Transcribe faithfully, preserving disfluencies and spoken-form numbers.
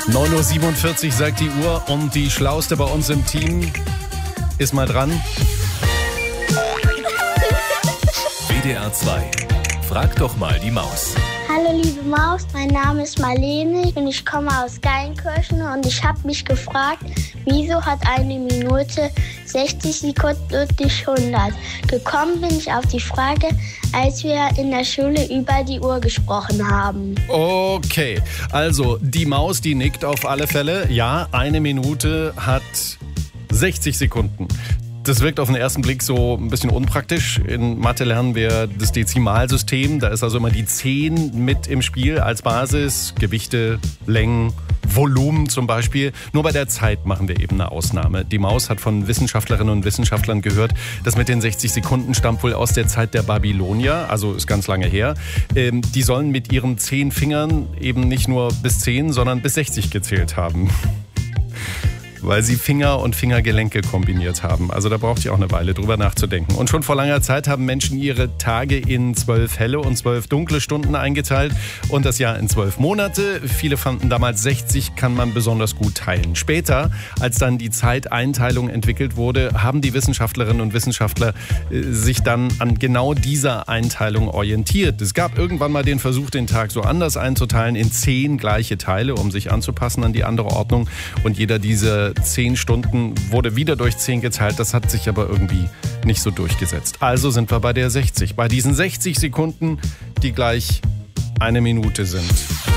neun Uhr siebenundvierzig sagt die Uhr und die Schlauste bei uns im Team ist mal dran. W D R zwei. Frag doch mal die Maus. Hallo liebe Maus, mein Name ist Marlene und ich komme aus Geilenkirchen und ich habe mich gefragt, wieso hat eine Minute sechzig Sekunden und nicht hundert? Gekommen bin ich auf die Frage, als wir in der Schule über die Uhr gesprochen haben. Okay, also die Maus, die nickt auf alle Fälle. Ja, eine Minute hat sechzig Sekunden. Das wirkt auf den ersten Blick so ein bisschen unpraktisch. In Mathe lernen wir das Dezimalsystem. Da ist also immer die zehn mit im Spiel als Basis. Gewichte, Längen, Volumen zum Beispiel. Nur bei der Zeit machen wir eben eine Ausnahme. Die Maus hat von Wissenschaftlerinnen und Wissenschaftlern gehört, das mit den sechzig Sekunden stammt wohl aus der Zeit der Babylonier. Also ist ganz lange her. Ähm, die sollen mit ihren zehn Fingern eben nicht nur bis zehn, sondern bis sechzig gezählt haben. Weil sie Finger und Fingergelenke kombiniert haben. Also da braucht ihr auch eine Weile drüber nachzudenken. Und schon vor langer Zeit haben Menschen ihre Tage in zwölf helle und zwölf dunkle Stunden eingeteilt und das Jahr in zwölf Monate. Viele fanden damals sechzig kann man besonders gut teilen. Später, als dann die Zeiteinteilung entwickelt wurde, haben die Wissenschaftlerinnen und Wissenschaftler äh, sich dann an genau dieser Einteilung orientiert. Es gab irgendwann mal den Versuch, den Tag so anders einzuteilen in zehn gleiche Teile, um sich anzupassen an die andere Ordnung. Und jeder dieser zehn Stunden wurde wieder durch zehn geteilt. Das hat sich aber irgendwie nicht so durchgesetzt. Also sind wir bei der sechzig. Bei diesen sechzig Sekunden, die gleich eine Minute sind.